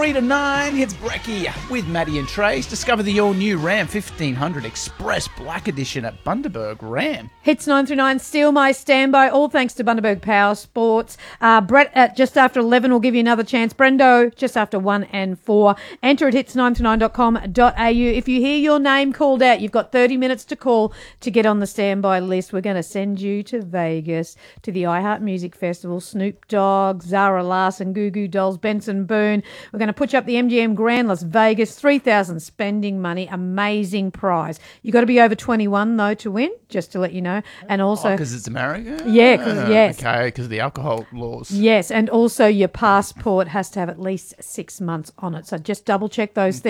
3 to 9, it's Brecky with Maddie and Trace. Discover the all-new Ram 1500 Express Black Edition at Bundaberg Ram. Hits 9 through 9, still my standby, all thanks to Bundaberg Power Sports. Brett at just after 11 will give you another chance. Brendo just after 1 and 4. Enter at hits939.com.au. If you hear your name called out, you've got 30 minutes to call to get on the standby list. We're going to send you to Vegas, to the iHeart Music Festival. Snoop Dogg, Zara Larson, Goo Goo Dolls, Benson Boone. We're going to put you up the MGM Grand Las Vegas, $3,000 spending money, amazing prize. You've got to be over 21 though to win, just to let you know. And also, because it's America? Yeah, yes. Okay, because of the alcohol laws. Yes, and also your passport has to have at least 6 months on it. So just double check those things.